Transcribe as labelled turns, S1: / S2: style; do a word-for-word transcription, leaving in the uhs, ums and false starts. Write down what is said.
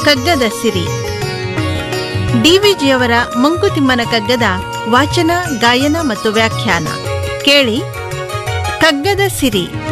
S1: ಕಗ್ಗದ ಸಿರಿ ಡಿವಿಜಿಯವರ ಮಂಕುತಿಮ್ಮನ ಕಗ್ಗದ ವಾಚನ ಗಾಯನ ಮತ್ತು ವ್ಯಾಖ್ಯಾನ ಕೇಳಿ ಕಗ್ಗದ ಸಿರಿ.